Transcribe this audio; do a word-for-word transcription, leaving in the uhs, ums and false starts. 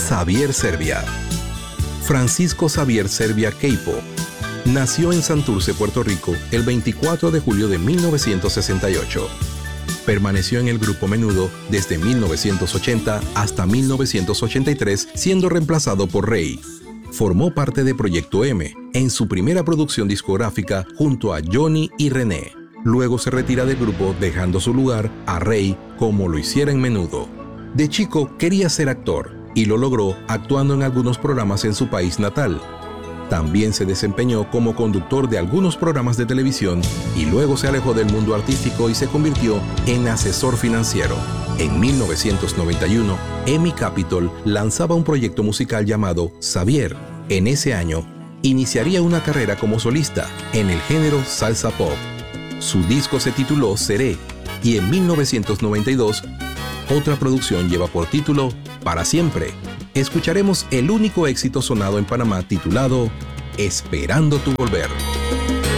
Xavier Serbia. Francisco Xavier Serbia Queipo nació en Santurce, Puerto Rico, el veinticuatro de julio de mil novecientos sesenta y ocho. Permaneció en el grupo Menudo desde mil novecientos ochenta hasta mil novecientos ochenta y tres, siendo reemplazado por Rey. Formó parte de Proyecto M, en su primera producción discográfica junto a Johnny y René. Luego se retira del grupo dejando su lugar a Rey como lo hiciera en Menudo. De chico quería ser actor y lo logró actuando en algunos programas en su país natal. También se desempeñó como conductor de algunos programas de televisión y luego se alejó del mundo artístico y se convirtió en asesor financiero. En mil novecientos noventa y uno, EMI Capitol lanzaba un proyecto musical llamado Xavier. En ese año, iniciaría una carrera como solista en el género salsa pop. Su disco se tituló Seré y en mil novecientos noventa y dos, otra producción lleva por título Para Siempre. Escucharemos el único éxito sonado en Panamá titulado Esperando tu volver.